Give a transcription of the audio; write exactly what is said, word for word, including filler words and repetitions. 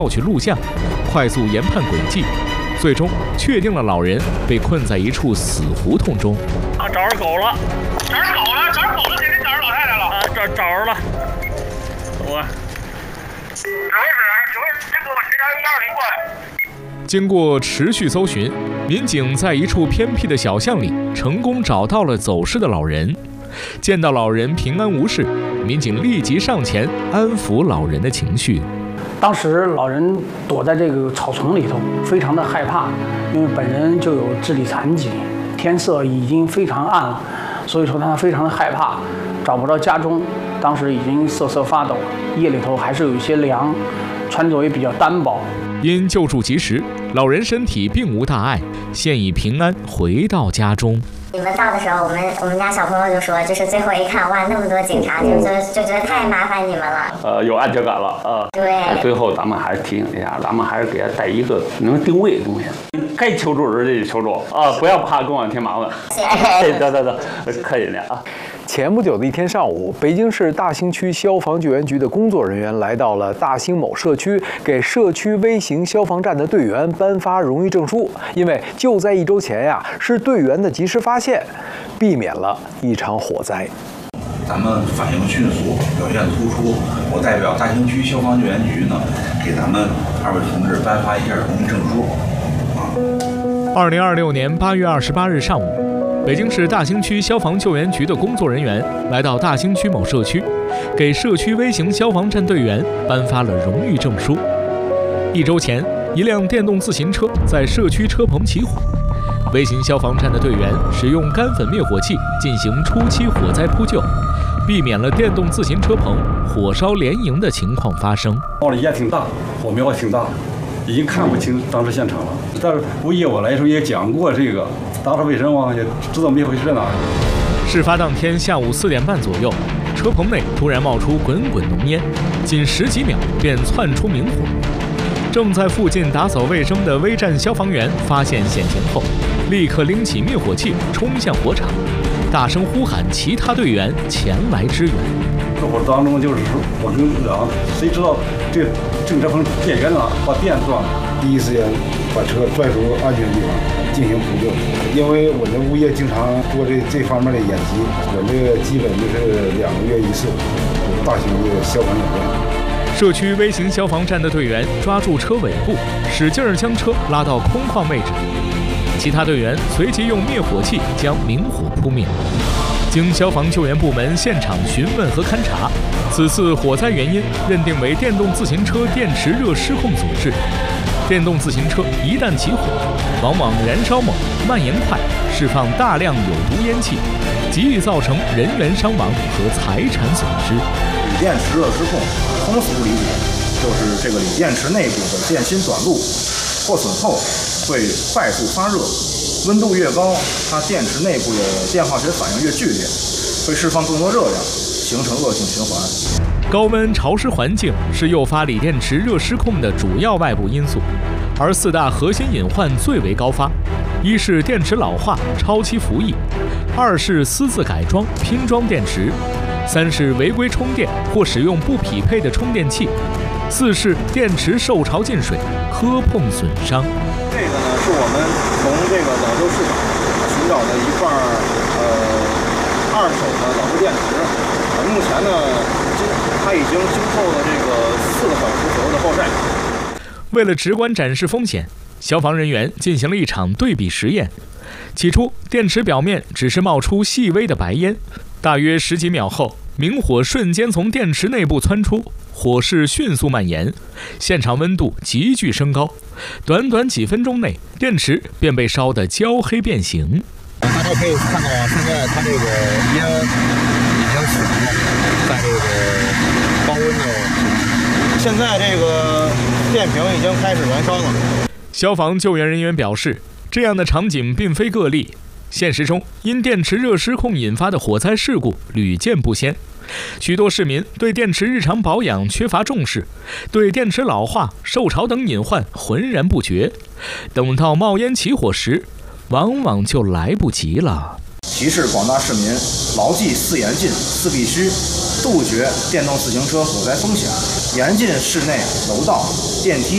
调取录像，快速研判轨迹，最终确定了老人被困在一处死胡同中。 啊，找着狗了，找着狗了，找着狗了，肯定找着老太太了。啊，找找着了，我。指挥使，指挥使，给我巡查一二零过来。 经过持续搜寻，民警在一处偏僻的小巷里成功找到了走失的老人。见到老人平安无事，民警立即上前安抚老人的情绪。 当时老人躲在这个草丛里头，非常的害怕，因为本人就有智力残疾，天色已经非常暗了，所以说他非常的害怕，找不到家中。当时已经瑟瑟发抖，夜里头还是有一些凉，穿着也比较单薄。 因救助及时，老人身体并无大碍，现已平安回到家中。 你们到的时候，我们我们家小朋友就说，就是最后一看，哇，那么多警察，就觉得就觉得太麻烦你们了。 呃，有安全感了啊。 对。 最后咱们还是提醒一下，咱们还是给他带一个能定位的东西，该求助时就求助啊，不要怕给我添麻烦。 谢谢。 得得得，客气点啊。 前不久的一天上午，北京市大兴区消防救援局的工作人员来到了大兴某社区，给社区微型消防站的队员颁发荣誉证书。因为就在一周前呀，是队员的及时发现，避免了一场火灾。 咱们反应迅速，表现突出。我代表大兴区消防救援局呢，给咱们二位同志颁发一下荣誉证书。啊。 二零二六年八月二十八日上午，北京市大兴区消防救援局的工作人员来到大兴区某社区，给社区微型消防站队员颁发了荣誉证书。一周前，一辆电动自行车在社区车棚起火，微型消防站的队员使用干粉灭火器进行初期火灾扑救，避免了电动自行车棚火烧连营的情况发生。 冒的烟挺大，火苗挺大，已经看不清当时现场了。但是物业我来说也讲过这个。打扫卫生啊，也知道灭火器在哪。 事发当天下午四点半左右，车棚内突然冒出滚滚浓烟，仅十几秒便窜出明火。正在附近打扫卫生的微站消防员发现险情后，立刻拎起灭火器冲向火场，大声呼喊其他队员前来支援。 这会儿当中就是我跟啊，谁知道这这个车棚电源啊把电断了， 第一时间把车拽出安全地方进行扑救。因为我们物业经常做这这方面的演习，我这个基本就是两个月一次，大型的消防演练。 社区微型消防站的队员抓住车尾部，使劲儿将车拉到空旷位置，其他队员随即用灭火器将明火扑灭。经消防救援部门现场询问和勘查，此次火灾原因认定为电动自行车电池热失控所致。电动自行车一旦起火，往往燃烧猛、蔓延快，释放大量有毒烟气，极易造成人员伤亡和财产损失。 锂电池热失控，通俗理解就是这个锂电池内部的电芯短路破损后会快速发热，温度越高，它电池内部的电化学反应越剧烈，会释放更多热量，形成恶性循环。 高温潮湿环境是诱发锂电池热失控的主要外部因素，而四大核心隐患最为高发：一是电池老化、超期服役；二是私自改装、拼装电池；三是违规充电或使用不匹配的充电器；四是电池受潮进水、磕碰损伤。 这个呢，是我们从这个老旧市场寻找的一块呃二手的老旧电池，呃，目前呢。它已经经受了这个四个小时左右的爆炸。 为了直观展示风险，消防人员进行了一场对比实验。起初，电池表面只是冒出细微的白烟，大约十几秒后，明火瞬间从电池内部窜出，火势迅速蔓延，现场温度急剧升高。短短几分钟内，电池便被烧得焦黑变形。 大家可以看到啊，现在它这个烟已经起来了，在这个高温的，现在这个电瓶已经开始燃烧了。 消防救援人员表示，这样的场景并非个例，现实中因电池热失控引发的火灾事故屡见不鲜。许多市民对电池日常保养缺乏重视，对电池老化、受潮等隐患浑然不觉，等到冒烟起火时，往往就来不及了。 提示广大市民牢记四严禁、四必须，杜绝电动自行车火灾风险，严禁室内、楼道、电梯。